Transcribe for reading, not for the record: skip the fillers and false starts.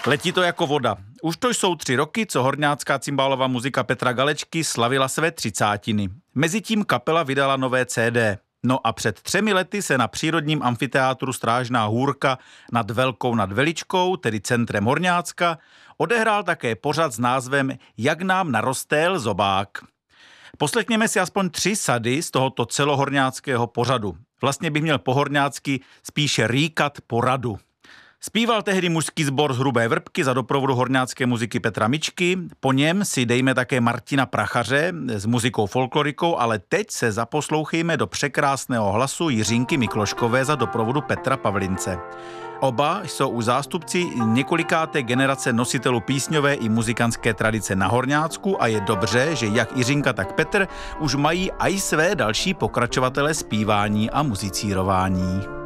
Letí to jako voda. Už to jsou 3 roky, co horňácká cymbálová muzika Petra Galečky slavila své 30. Mezitím kapela vydala nové CD. No a před 3 lety se na přírodním amfiteátru Strážná hůrka nad Velkou nad Veličkou, tedy centrem Horňácka, odehrál také pořad s názvem Jak nám narostél zobák. Poslechněme si aspoň 3 sady z tohoto celohorňáckého pořadu. Vlastně bych měl po horňácky spíše rýkat poradu. Zpíval tehdy mužský sbor z Hrubé Vrbky za doprovodu horňácké muziky Petra Mičky, po něm si dejme také Martina Prachaře s muzikou folklorikou, ale teď se zaposlouchejme do překrásného hlasu Jiřinky Mikloškové za doprovodu Petra Pavlince. Oba jsou už zástupci několikáté generace nositelů písňové i muzikantské tradice na Horňácku a je dobře, že jak Jiřinka, tak Petr už mají i své další pokračovatele zpívání a muzicírování.